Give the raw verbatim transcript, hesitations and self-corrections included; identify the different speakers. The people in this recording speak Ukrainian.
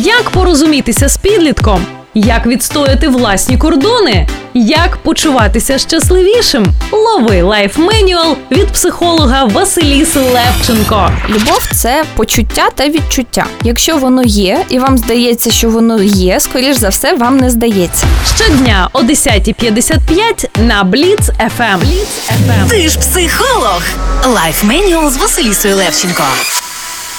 Speaker 1: Як порозумітися з підлітком? Як відстояти власні кордони? Як почуватися щасливішим? Лови лайф-менюал від психолога Василіси Левченко.
Speaker 2: Любов – це почуття та відчуття. Якщо воно є, і вам здається, що воно є, скоріш за все, вам не здається.
Speaker 1: Щодня о десята п'ятдесят п'ять на Бліц еф ем.
Speaker 3: Ти ж психолог. Лайф-менюал з Василісою Левченко.